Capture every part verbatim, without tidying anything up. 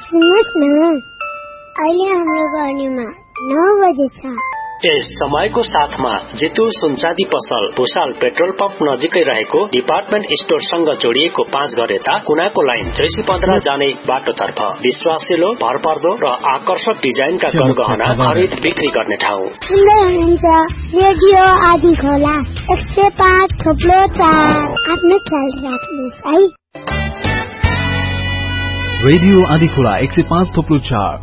सुन्नुहोस् न, अहिले हाम्रो गर्नेमा नौ बजे छ। यस समयको साथमा जितु सुनचाँदी पसल भुसाल पेट्रोल पम्प नजिकै रहेको डिपार्टमेन्ट स्टोरसँग जोडिएको पाँच घर यता कुनाको लाइन जैसी पन्ध्र जाने बाटोतर्फ विश्वासिलो, भरपर्दो र आकर्षक डिजाइनका गरगहना खरिद बिक्री गर्ने ठाउँ। सुन्दै हुनुहुन्छ रेडियो आदि खोला एक सय पाँच थोप्लो चार। आफ्नो ख्याल राख्नुहोस् है। रेडियो आदि खोला एक सय पाँच थोप्लो चार।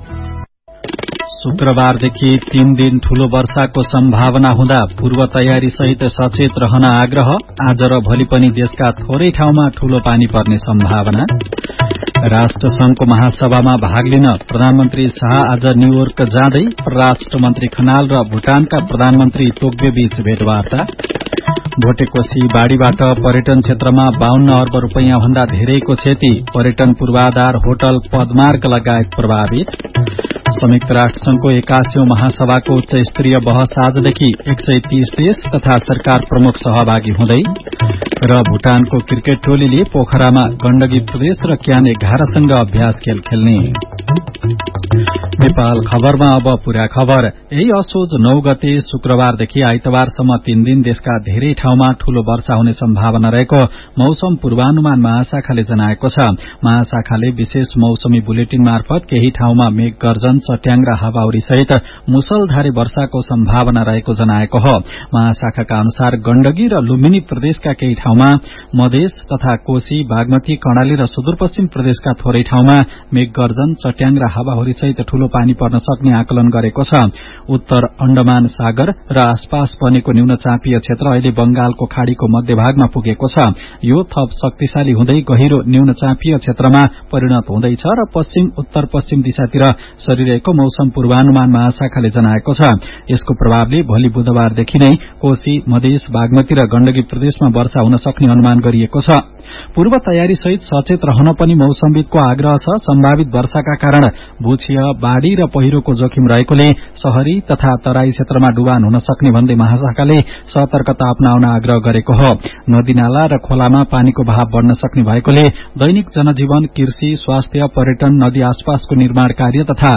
शुक्रबारदेखि तीन दिन ठूलो वर्षाको सम्भावना हुँदा पूर्व तयारी सहित सचेत रहन आग्रह। आज र भोलि पनि देशका थोरै ठाउँमा ठूलो पानी पर्ने सम्भावना। राष्ट्रसंघको महासभामा भाग लिन प्रधानमन्त्री शाह आज न्यूयोर्क जाँदै परराष्ट्र मन्त्री खनाल र भूटानका प्रधानमन्त्री तोग्बे बीच भेटवार्ता। भोटेकोशी बाढ़ीबाट पर्यटन क्षेत्रमा बाहन्न अर्ब रूपियाँ भन्दा धेरैको क्षति। पर्यटन पूर्वाधार, होटल, पदमार्ग लगायत प्रभावित। संयुक्त राष्ट्रसंघको एकासीौं महासभाको उच्च स्तरीय बहस आजदेखि एक सय तीस देश तथा सरकार प्रमुख सहभागी हुँदै। र भूटानको क्रिकेट टोलीले पोखरामा गण्डकी प्रदेश र क्यान एघारसँग अभ्यास खेल खेल्ने। नेपाल खबरमा अब पूरा खबर। यही असोज नौ गते शुक्रबारदेखि आइतबारसम्म तीन दिन देशका धेरै ठाउँमा ठूलो वर्षा हुने सम्भावना रहेको मौसम पूर्वानुमान महाशाखाले जनाएको छ। महाशाखाले विशेष मौसमी बुलेटिन मार्फत केही ठाउँमा मेघ गर्जन, चट्याङ र हावाहुरी सहित मुसलधारे वर्षाको सम्भावना रहेको जनाएको हो। महाशाखाका अनुसार गण्डकी र लुम्बिनी प्रदेशका केही ठाउँमा, मधेस तथा कोशी, बागमती, कर्णाली र सुदूरपश्चिम प्रदेशका थोरै ठाउँमा मेघ गर्जन, चट्याङ र हावाहुरी सहित ठूलो पानी पर्न सक्ने आकलन गरेको छ। उत्तर अण्डमान सागर र आसपास बनेको न्यून चापीय क्षेत्र अहिले बंगालको खाड़ीको मध्यभागमा पुगेको छ। यो थप शक्तिशाली हुँदै गहिरो न्यून चापीय क्षेत्रमा परिणत हुँदैछ र पश्चिम उत्तर पश्चिम दिशातिर सरिरहेको मौसम पूर्वानुमान महाशाखाले जनाएको छ। यसको प्रभावले भोलि बुधबारदेखि नै कोशी, मधेस, बागमती र गण्डकी प्रदेशमा वर्षा हुन सक्ने अनुमान गरिएको छ। पूर्व तयारी सहित सचेत रहन पनि मौसमविदको आग्रह छ। सम्भावित वर्षाका कारण भूक्षय, बाढ़ी र पहिरोको जोखिम रहेकोले शहरी तथा तराई क्षेत्रमा डुबान हुन सक्ने भन्दै महाशाखाले सतर्कता अपनाउन आग्रह गरेको हो। नदीनाला र खोलामा पानीको बहाव बढ़न सक्ने भएकोले दैनिक जनजीवन, कृषि, स्वास्थ्य, पर्यटन, नदी आसपासको निर्माण कार्य तथा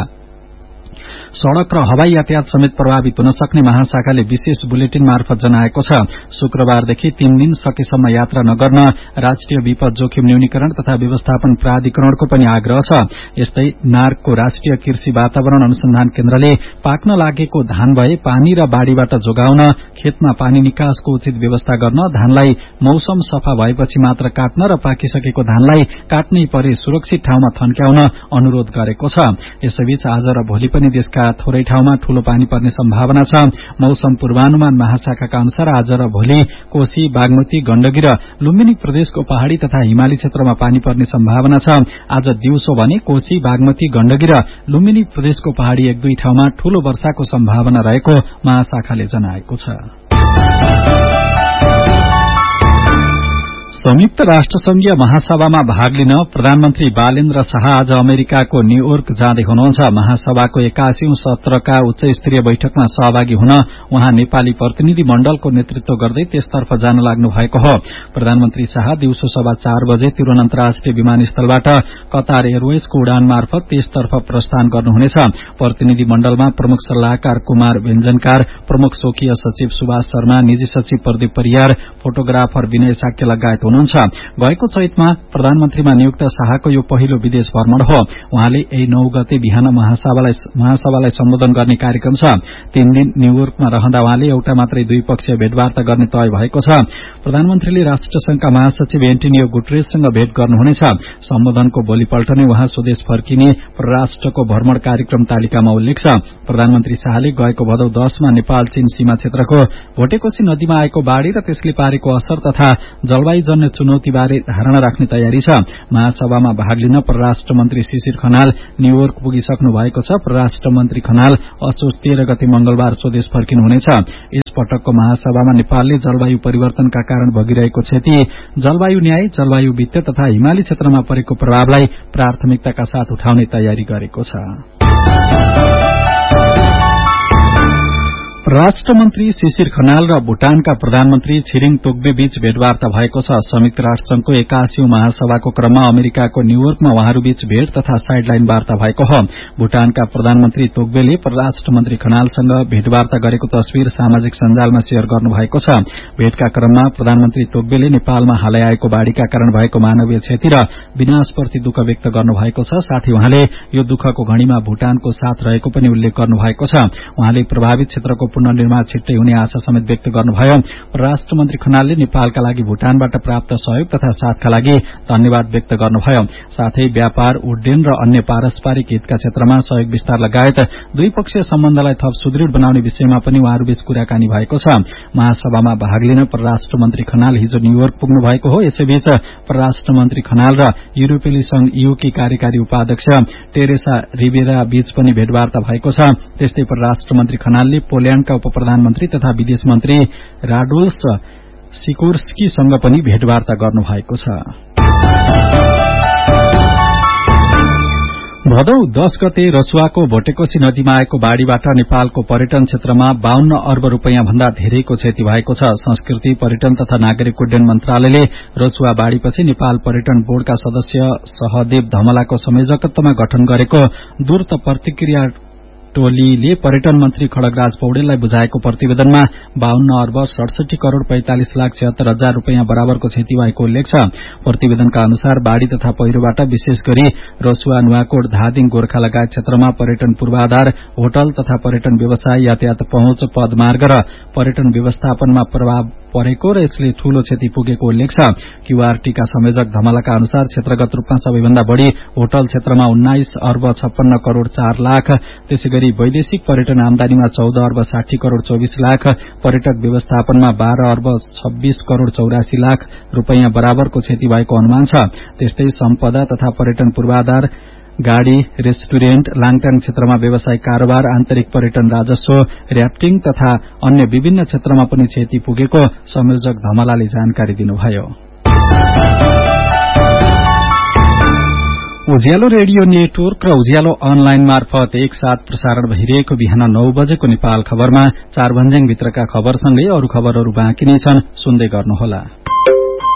सड़क र हवाई यातायात समेत प्रभावित हुन सक्ने महाशाखाले विशेष बुलेटिन मार्फत जनाएको छ। शुक्रबारदेखि तीन दिन सकेसम्म यात्रा नगर्न राष्ट्रिय विपद जोखिम न्यूनीकरण तथा व्यवस्थापन प्राधिकरणको पनि आग्रह छ। यस्तै नार्कको राष्ट्रिय कृषि वातावरण अनुसन्धान केन्द्रले पाक्न लागेको धान भए पानी र बाढ़ीबाट जोगाउन, खेतमा पानी निकासको उचित व्यवस्था गर्न, धानलाई मौसम सफा भएपछि मात्र काट्न र पाकिसकेको धानलाई काट्नै परे सुरक्षित ठाउँमा थन्क्याउन अनुरोध गरेको छ। यसैबीच आज र भोलि पनि देशका थोरै ठाउँमा ठूलो पानी पर्ने सम्भावना छ। मौसम पूर्वानुमान महाशाखाका अनुसार आज र भोलि कोशी, बागमती, गण्डकी र लुम्बिनी प्रदेशको पहाड़ी तथा हिमाली क्षेत्रमा पानी पर्ने सम्भावना छ। आज दिउँसो भने कोशी, बागमती, गण्डकी र लुम्बिनी प्रदेशको पहाड़ी एक दुई ठाउँमा ठूलो वर्षाको सम्भावना रहेको महाशाखाले जनाएको छ। संयुक्त राष्ट्रसंघीय महासभामा भाग लिन प्रधानमन्त्री बालेन्द्र शाह आज अमेरिकाको न्यूयोर्क जाँदै हुनुहुन्छ। महासभाको एकासीौं सत्रका उच्च स्तरीय बैठकमा सहभागी हुन उहाँ नेपाली प्रतिनिधि मण्डलको नेतृत्व गर्दै त्यसतर्फ जान लाग्नु भएको हो। प्रधानमन्त्री शाह दिउँसो सभा चार बजे त्रिभुवन अन्तर्राष्ट्रिय विमानस्थलबाट कतार एयरवेजको उडान मार्फत त्यसतर्फ प्रस्थान गर्नुहुनेछ। प्रतिनिधि मण्डलमा प्रमुख सल्लाहकार कुमार व्यञ्जनकार, प्रमुख स्वकीय सचिव सुभाष शर्मा, निजी सचिव प्रदीप परियार, फोटोग्राफर विनय साक्य लगायत हुनुहुन्छ। गएको चैतमा प्रधानमन्त्रीमा नियुक्त शाहको यो पहिलो विदेश भ्रमण हो। उहाँले यही नौ गते बिहान महासभालाई महासभालाई सम्बोधन गर्ने कार्यक्रम छ। तीन दिन न्यूयोर्कमा रहँदा उहाँले एउटा मात्रै द्विपक्षीय भेटवार्ता गर्ने तय भएको छ। प्रधानमन्त्रीले राष्ट्रसंघका महासचिव एन्टोनियो गुटेरेससँग भेट गर्नुहुनेछ। सम्बोधनको भोलिपल्ट नै उहाँ स्वदेश फर्किने परराष्ट्रको भ्रमण कार्यक्रम तालिकामा उल्लेख छ। प्रधानमन्त्री शाहले गएको भदौ दशमा नेपाल चीन सीमा क्षेत्रको भोटेकोशी नदीमा आएको बाढ़ी र त्यसले पारेको असर तथा जलवायुजन्य चुनौतीबारे धारणा राख्ने तयारी छ। महासभामा भाग लिन परराष्ट्र मन्त्री शिशिर खनाल न्यूयोर्क पुगिसक्नु भएको छ। परराष्ट्र मन्त्री खनाल असोज तेह्र गते मंगलबार स्वदेश फर्किनुहुनेछ। यस पटकको महासभामा नेपालले जलवायु परिवर्तनका कारण भोगिरहेको क्षति, जलवायु न्याय, जलवायु वित्त तथा हिमाली क्षेत्रमा परेको प्रभावलाई प्राथमिकताका साथ उठाउने तयारी गरेको छ। परराष्ट्र मन्त्री शिशिर खनाल र भूटानका प्रधानमन्त्री छिरिङ तोग्बे बीच भेटवार्ता भएको छ। संयुक्त राष्ट्र संघको एकासीौं महासभाको क्रममा अमेरिकाको न्यूयोर्कमा उहाँहरूबीच भेट तथा साइडलाइन वार्ता भएको हो। भूटानका प्रधानमन्त्री तोग्बेले परराष्ट्र मन्त्री खनालसँग भेटवार्ता गरेको तस्विर सामाजिक सञ्जालमा शेयर गर्नुभएको छ। भेटका क्रममा प्रधानमन्त्री तोग्बेले नेपालमा हालै आएको बाढ़ीका कारण भएको मानवीय क्षति र विनाशप्रति दुःख व्यक्त गर्नुभएको छ। साथै उहाँले यो दुःखको घड़ीमा भूटानको साथ रहेको पनि उल्लेख गर्नुभएको छ। उहाँले प्रभावित क्षेत्रको पुनर्निर्माण छिट्टै हुने आशा समेत व्यक्त गर्नुभयो। परराष्ट्र मन्त्री खनालले नेपालका लागि भूटानबाट प्राप्त सहयोग तथा साथका लागि धन्यवाद व्यक्त गर्नुभयो। साथै व्यापार, उड्डयन र अन्य पारस्परिक हितका क्षेत्रमा सहयोग विस्तार लगायत द्विपक्षीय सम्बन्धलाई थप सुदृढ़ बनाउने विषयमा पनि उहाँहरूबीच कुराकानी भएको छ। महासभामा भाग लिन परराष्ट्र मन्त्री खनाल हिजो न्यूयोर्क पुग्नु भएको हो। यसैबीच परराष्ट्र मन्त्री खनाल र युरोपेली संघ ईयूकी कार्यकारी उपाध्यक्ष टेरेसा रिबेरा बीच पनि भेटवार्ता भएको छ। त्यस्तै परराष्ट्र मन्त्री खनालले पोल्याण्डका उप प्रधानमन्त्री तथा विदेश मन्त्री राडोल्फ सिकोर्स्कीसँग पनि भेटवार्ता गर्नुभएको छ। भदौ दश गते रसुवाको भोटेकोशी नदीमा आएको बाढ़ीबाट नेपालको पर्यटन क्षेत्रमा बाहन्न अर्ब रूपियाँ भन्दा धेरैको क्षति भएको छ। संस्कृति, पर्यटन तथा नागरिक उड्डयन मन्त्रालयले रसुवा बाढ़ीपछि नेपाल पर्यटन बोर्डका सदस्य सहदेव धमलाको संयोजकत्वमा गठन गरेको दूर्त प्रतिक्रिया टोलीले पर्यटन मन्त्री खड्गराज पौडेललाई बुझाएको प्रतिवेदनमा बाहन्न अर्ब सडसठी करोड़ पैंतालिस लाख छिहत्तर हजार रूपियाँ बराबरको क्षति भएको उल्लेख छ। प्रतिवेदनका अनुसार बाढ़ी तथा पहिरोबाट विशेष गरी रसुवा, नुवाकोट, धादिङ, गोर्खा लगायत क्षेत्रमा पर्यटन पूर्वाधार, होटल तथा पर्यटन व्यवसाय, यातायात पहुँच, पदमार्ग र पर्यटन व्यवस्थापनमा प्रभाव परेको र यसले ठूलो क्षति पुगेको उल्लेख छ। क्यूआरटीका संयोजक धमलाका अनुसार क्षेत्रगत रूपमा सबैभन्दा बढ़ी होटल क्षेत्रमा उन्नाइस अर्ब छप्पन्न करोड़ चार लाख, त्यसैगरी वैदेशिक पर्यटन आमदानीमा चौध अर्ब साठी करोड़ चौबीस लाख, पर्यटक व्यवस्थापनमा बाह्र अर्ब छब्बीस करोड़ चौरासी लाख रूपियाँ बराबरको क्षति भएको अनुमान छ। त्यस्तै सम्पदा तथा पर्यटन पूर्वाधार, गाड़ी, रेस्टुरेन्ट, लाङटाङ क्षेत्रमा व्यवसायिक कारोबार, आन्तरिक पर्यटन राजस्व, र्याफ्टिङ तथा अन्य विभिन्न क्षेत्रमा पनि क्षति पुगेको संयोजक धमलाले जानकारी दिनुभयो। उज्यालो रेडियो नेटवर्क र उज्यालो अनलाइन मार्फत एकसाथ प्रसारण भइरहेको बिहान नौ बजेको नेपाल खबरमा चार भन्ज्याङ भित्रका खबरसँगै अरू खबरहरू बाँकी नै छन्, सुन्दै गर्नुहोला।